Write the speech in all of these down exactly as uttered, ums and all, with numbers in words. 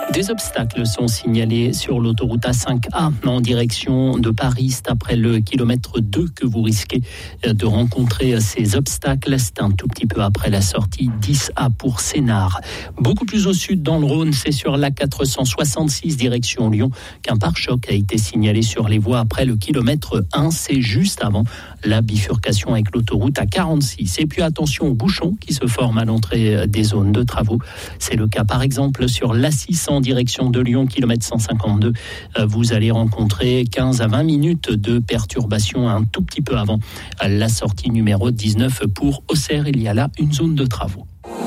Des obstacles sont signalés sur l'autoroute A cinq A en direction de Paris. C'est après le kilomètre deux que vous risquez de rencontrer ces obstacles. C'est un tout petit peu après la sortie dix A pour Sénart. Beaucoup plus au sud dans le Rhône, c'est sur l'A quatre cent soixante-six direction Lyon qu'un pare-choc a été signalé sur les voies après le kilomètre un. C'est juste avant la bifurcation avec l'autoroute A quarante-six. Et puis attention aux bouchons qui se forment à l'entrée des zones de travaux. C'est le cas par exemple sur l'A six cents direction de Lyon, kilomètre cent cinquante-deux. Vous allez rencontrer quinze à vingt minutes de perturbation un tout petit peu avant la sortie numéro dix-neuf pour Auxerre. Il y a là une zone de travaux.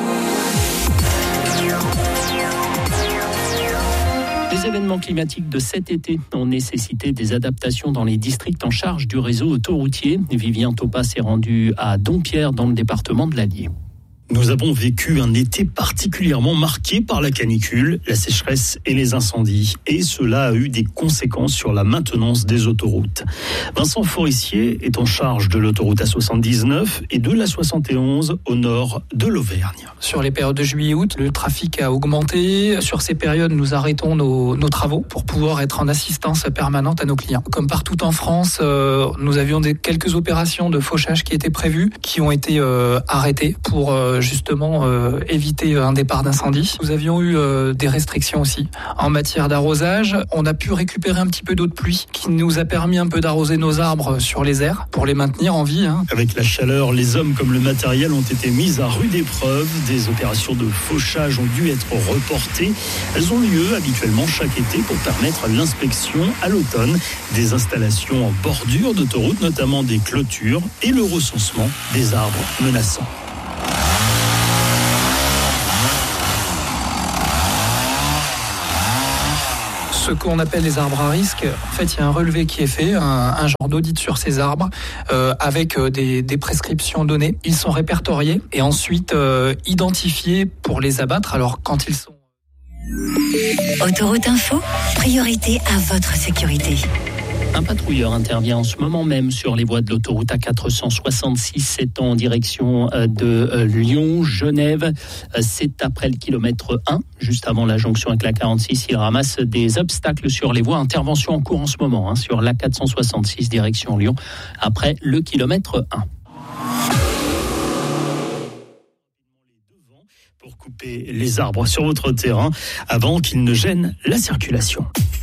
Les événements climatiques de cet été ont nécessité des adaptations dans les districts en charge du réseau autoroutier. Vivien Topa s'est rendu à Dompierre dans le département de l'Allier. Nous avons vécu un été particulièrement marqué par la canicule, la sécheresse et les incendies. Et cela a eu des conséquences sur la maintenance des autoroutes. Vincent Forissier est en charge de l'autoroute A soixante-dix-neuf et de la soixante et onze au nord de l'Auvergne. Sur les périodes de juillet et août, le trafic a augmenté. Sur ces périodes, nous arrêtons nos, nos travaux pour pouvoir être en assistance permanente à nos clients. Comme partout en France, euh, nous avions des, quelques opérations de fauchage qui étaient prévues, qui ont été euh, arrêtées pour euh, justement euh, éviter un départ d'incendie. Nous avions eu euh, des restrictions aussi en matière d'arrosage. On a pu récupérer un petit peu d'eau de pluie qui nous a permis un peu d'arroser nos arbres sur les aires pour les maintenir en vie. Hein. Avec la chaleur, les hommes comme le matériel ont été mis à rude épreuve. Des opérations de fauchage ont dû être reportées. Elles ont lieu habituellement chaque été pour permettre l'inspection à l'automne des installations en bordure d'autoroute, notamment des clôtures et le recensement des arbres menaçants. Ce qu'on appelle les arbres à risque, en fait, il y a un relevé qui est fait, un, un genre d'audit sur ces arbres euh, avec euh, des, des prescriptions données. Ils sont répertoriés et ensuite euh, identifiés pour les abattre. Alors, quand ils sont... Autoroute Info, priorité à votre sécurité. Un patrouilleur intervient en ce moment même sur les voies de l'autoroute A quatre cent soixante-six, c'est en direction de Lyon, Genève. C'est après le kilomètre un, juste avant la jonction avec la quarante-six. Il ramasse des obstacles sur les voies. Intervention en cours en ce moment hein, sur l'A quatre cent soixante-six, direction Lyon, après le kilomètre un. Pour couper les arbres sur votre terrain avant qu'ils ne gênent la circulation.